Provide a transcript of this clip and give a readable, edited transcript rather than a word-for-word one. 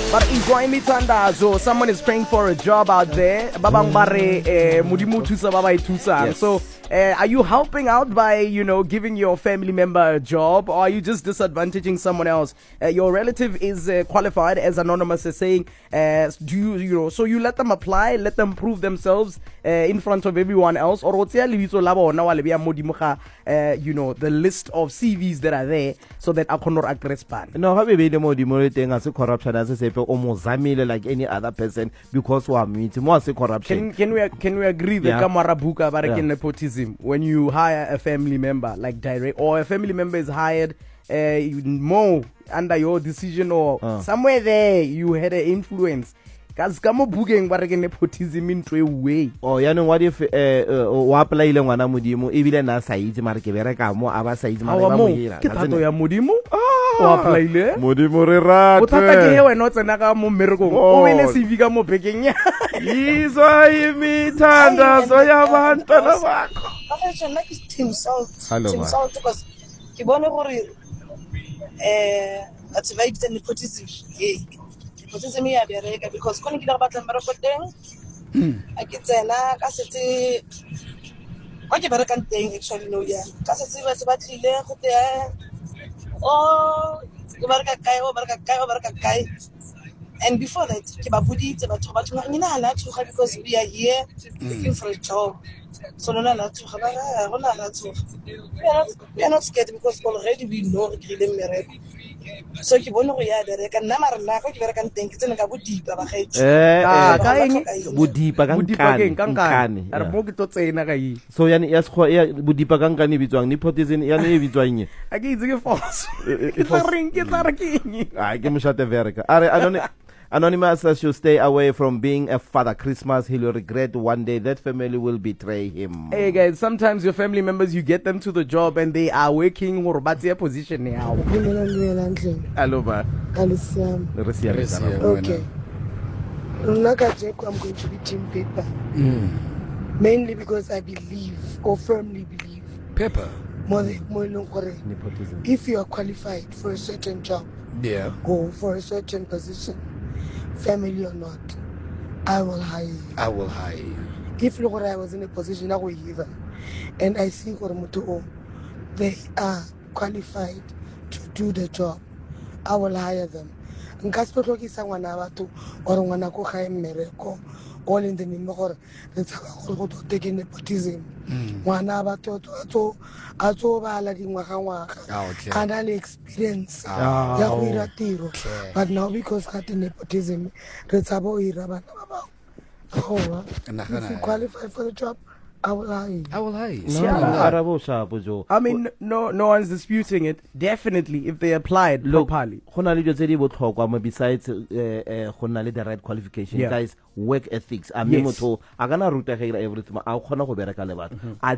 But enjoy mithandazo. Someone is praying for a job out there. Babang bare mudimu thusa babai thusa. So are you helping out by, giving your family member a job, or are you just disadvantaging someone else? Your relative is qualified, as Anonymous is saying. So you let them apply, let them prove themselves in front of everyone else, or the list of CVs that are there, so that I cannot address ban. No, have you been as a corruption as I say almost like any other person because we are meeting more corruption. Can we agree that Kamara Buka Barakin nepotism? When you hire a family member, like direct, or a family member is hired more under your decision, or somewhere there you had an influence. Because kamo bugeng barakin nepotism into a way. Oh, you know what if wapla ile ngwana modimo ebile na saizi mara ke bereka mo aba saizi mara ba mo hira. Ke thato ya modimo? Wapla ile? Modimo re rata. O thata ke he wena o tsena ka mo mmerekong. O wele CV ka mo bekeng ya. Izwa imithandazo yabantwana bakho. After like is Team Salt. Hello, Team Salt because ke bone gore that's why it's nepotism. Nepotism ya bereka because kone ke ba batla mmereko teng. A ke tsena ka setse kwa ke bereka teng actually no ya. Ka setse ba se batlile go te ke bereka kae. And before that, ke ba buditse batho ba tshwana nna la tsoga because we are here looking for a job. So no la tsoga ba rona la tsoga. We are not scared because already we know re krile mmereko. So ke bone go ya bereka nna mara nna go ke bereka teng ke tsena ka bodipa ba gaetse. Ka eng bodipa kankane. Are mo ke to tsena ka yi. So yani ya skho ya bodipa kankane bitswang nepotism yani e bitswang a ke itse ke false. Ke tla reng ke tla re ke eng. Ai ke moshate vereka. Are Anonymous should stay away from being a Father Christmas. He'll regret one day that family will betray him. Hey guys, sometimes your family members, you get them to the job and they are working or about their position now. Hello, ma. Okay. I'm going to be team paper. Mainly because I believe, or firmly believe, Pepper. Nepotism. If you are qualified for a certain job, or for a certain position, family or not, I will hire you. I will hire you. If look I was in a position I will give and I see they are qualified to do the job, I will hire them. All in the name of taking nepotism. One about and I'll experience but now because cutting nepotism, if you qualify for the job, I will hire you. I will hire you. I mean, no one's disputing it. Definitely, if they applied properly. Besides the right qualification, guys, work ethics. I